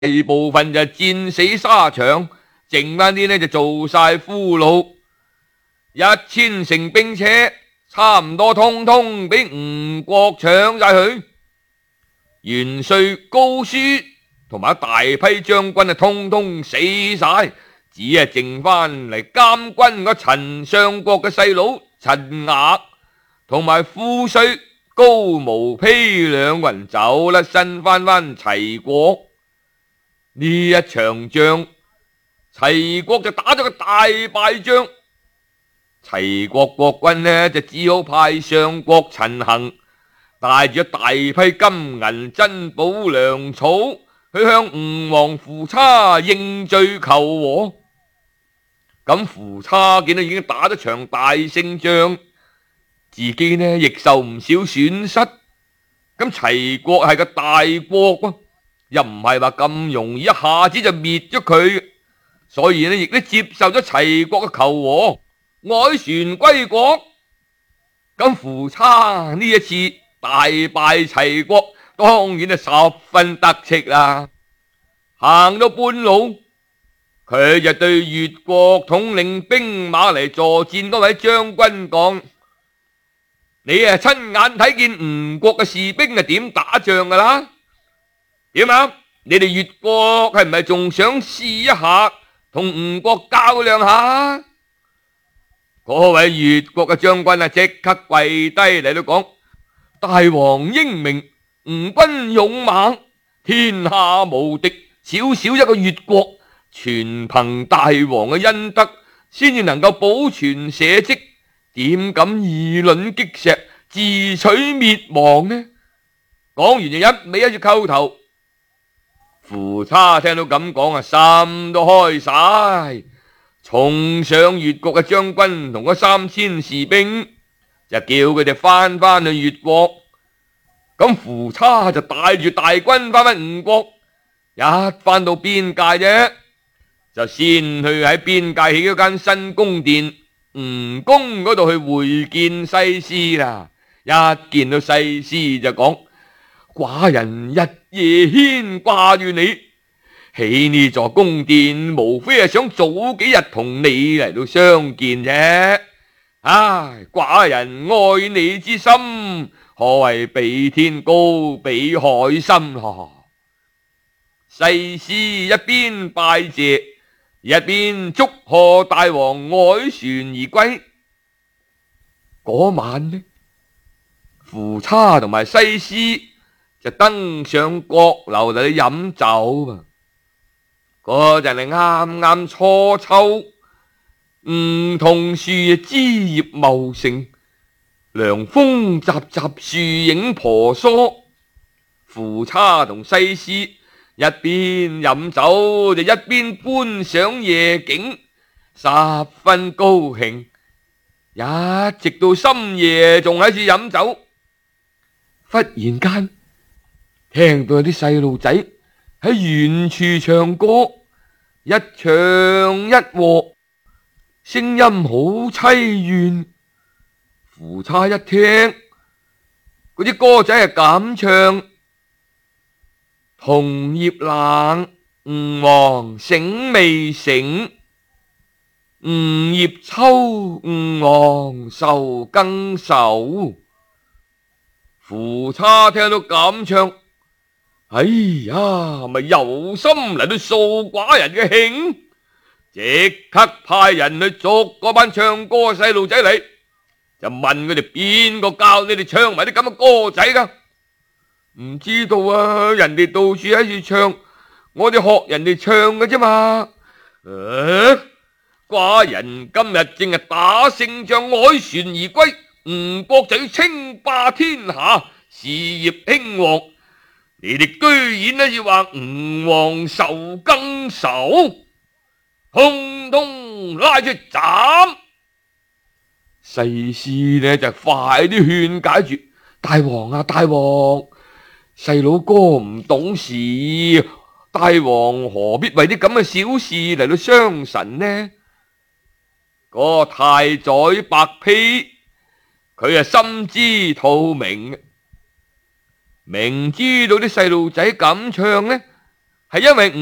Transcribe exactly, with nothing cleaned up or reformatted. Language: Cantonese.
部分就戰死沙場，剩翻啲呢就做晒俘虜。一千乘兵車差唔多通通俾吳國搶晒去，元帥高舒同埋大批將軍啊，通通死晒，只係剩翻嚟監軍嗰陳相國嘅細佬陳額同埋副帥高毛丕兩個人走甩身翻翻齊國。呢一場仗，齊國就打咗個大敗仗。齊國國軍呢就只好派相國陳衡帶住大批金銀珍寶糧草去向吳王夫差認罪求和。咁夫差見到已經打咗場大勝仗，自己呢亦受唔少損失。咁齊國係個大國啊，又唔係話咁容易一下子就滅咗佢，所以呢亦都接受咗齊國嘅求和，凱旋歸國。咁夫差呢一次大敗齊國，當然係十分得戚啦。行到半路，佢就對越國統領兵馬嚟助戰嗰位將軍講：你啊親眼睇見吳國嘅士兵係點打仗噶啦？點啊？你哋越國係唔係仲想試一下同吳國較量下？嗰位越國嘅將軍啊，即刻跪低嚟到講：大王英明，吳軍勇猛，天下無敵。小小一個越國，全憑大王嘅恩德，先至能夠保存社稷，點敢以卵擊石，自取滅亡呢？講完就一味一住叩頭。夫差聽到咁講啊，心都開晒，衝上越國嘅將軍同嗰三千士兵，就叫佢哋翻返去越國。咁夫差就帶住大軍翻返吳國，一翻到邊界啫，就先去喺邊界起咗間新宮殿吳宮嗰度去會見西施啦。一見到西施就講：寡人日夜牽掛住你，起呢座宮殿無非係想早幾日同你嚟到相見啫。唉，寡人愛你之心，可謂比天高比海深啊！西施一邊拜謝，一邊祝賀大王凱旋而歸。嗰晚呢，夫差同埋西施就登上閣樓嚟飲酒。嗰陣係啱啱初秋，梧桐樹枝葉茂盛，涼風習習，樹影婆娑。夫差同西施一邊飲酒就一邊觀賞夜景，十分高興。一直到深夜仲喺處飲酒，忽然間聽到有啲細路仔喺遠處唱歌，一唱一和，聲音好淒怨。夫差一聽，嗰啲歌仔係咁唱：桐葉冷，吳王醒未醒？吳葉秋，吳王愁更愁。夫差聽到咁唱，哎呀，咪有心嚟到掃寡人嘅興，即刻派人去捉嗰班唱歌嘅細路仔嚟，就問佢哋邊個教你哋唱埋啲咁嘅歌仔噶？唔知道啊，人哋到處喺處唱，我哋學人哋唱嘅啫嘛。啊，寡人今日正係打勝仗凱旋而歸，吳國就要稱霸天下，事業興旺。你哋居然呢要話吳王愁更愁，通通拉出斬！西施呢就快啲勸解住：大王啊，大王，細佬哥唔懂事，大王何必為啲咁嘅小事嚟到傷神呢？嗰個太宰白丕，佢係心知肚明，明知道啲細路仔咁唱呢係因為